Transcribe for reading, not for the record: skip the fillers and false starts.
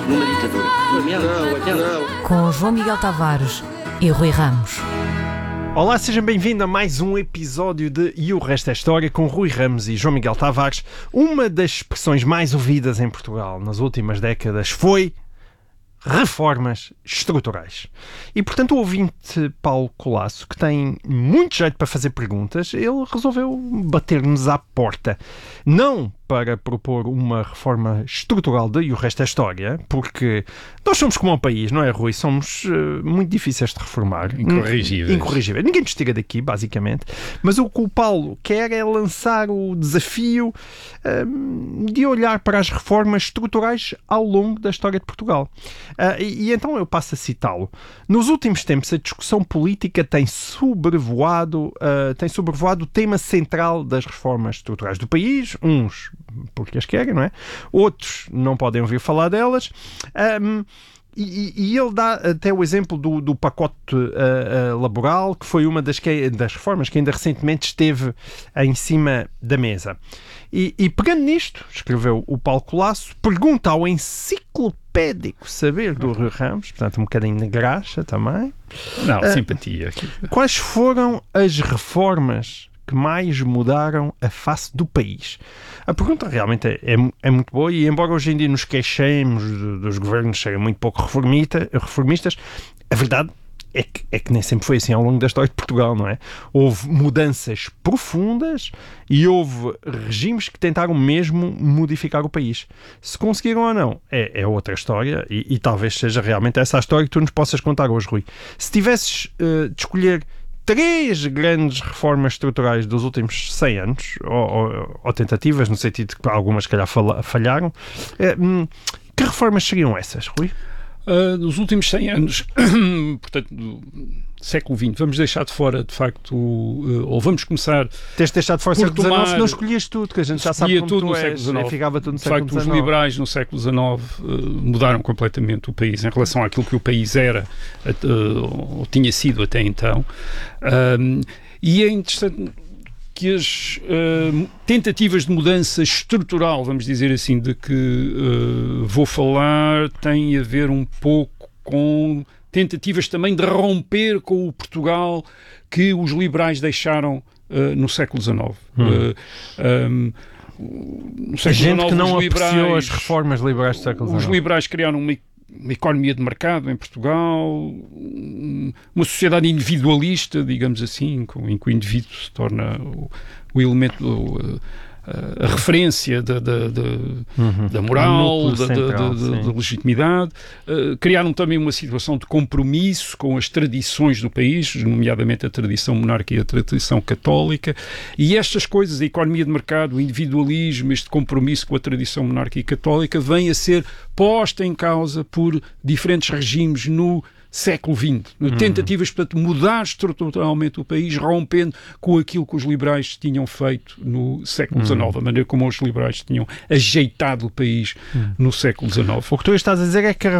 numa ditadura. Não. Com João Miguel Tavares e Rui Ramos. Olá, sejam bem-vindos a mais um episódio de E o Resto é História com Rui Ramos e João Miguel Tavares. Uma das expressões mais ouvidas em Portugal nas últimas décadas foi reformas estruturais. E, portanto, o ouvinte Paulo Colasso, que tem muito jeito para fazer perguntas, ele resolveu bater-nos à porta. Não para propor uma reforma estrutural de E o Resto é História, porque nós somos como um país, não é, Rui? Somos muito difíceis de reformar. Incorrigíveis. Ninguém nos tira daqui, basicamente. Mas o que o Paulo quer é lançar o desafio de olhar para as reformas estruturais ao longo da história de Portugal. E então eu passo a citá-lo. Nos últimos tempos, a discussão política tem sobrevoado o tema central das reformas estruturais do país. Uns porque as querem, não é? Outros não podem ouvir falar delas. E ele dá até o exemplo do pacote laboral, que foi uma das reformas que ainda recentemente esteve em cima da mesa. E pegando nisto, escreveu o Paulo Colasso, pergunta ao enciclopédico saber do Rui Ramos, portanto um bocadinho de graxa também. Não, simpatia. Quais foram as reformas que mais mudaram a face do país? A pergunta realmente é muito boa e, embora hoje em dia nos queixemos dos governos serem muito pouco reformistas, a verdade é que nem sempre foi assim ao longo da história de Portugal, não é? Houve mudanças profundas e houve regimes que tentaram mesmo modificar o país. Se conseguiram ou não, é outra história e talvez seja realmente essa a história que tu nos possas contar hoje, Rui. Se tivesses de escolher 3 grandes reformas estruturais dos últimos 100 anos, ou tentativas, no sentido de que algumas, se calhar, falharam, que reformas seriam essas, Rui? Nos últimos 100 anos, portanto, do século XX, vamos deixar de fora, de facto, ou vamos começar... Tens de deixar de fora o século XIX, se não escolhias tudo, que a gente já sabe como tudo tu no és, século XIX. Ficava tudo no de século facto, XIX. os liberais no século XIX mudaram completamente o país em relação àquilo que o país era, ou tinha sido até então. E é interessante que as tentativas de mudança estrutural, vamos dizer assim, de que vou falar, têm a ver um pouco com tentativas também de romper com o Portugal que os liberais deixaram no século XIX. No século gente XIX, que não apreciou as reformas liberais do século XIX. Os liberais criaram uma economia de mercado em Portugal, uma sociedade individualista, digamos assim, em que o indivíduo se torna o elemento, a referência da moral, da legitimidade. Criaram também uma situação de compromisso com as tradições do país, nomeadamente a tradição monárquica e a tradição católica, e estas coisas, a economia de mercado, o individualismo, este compromisso com a tradição monárquica e católica, vem a ser posta em causa por diferentes regimes no século XX, tentativas para mudar estruturalmente o país, rompendo com aquilo que os liberais tinham feito no século XIX, a maneira como os liberais tinham ajeitado o país no século XIX. O que tu estás a dizer é que a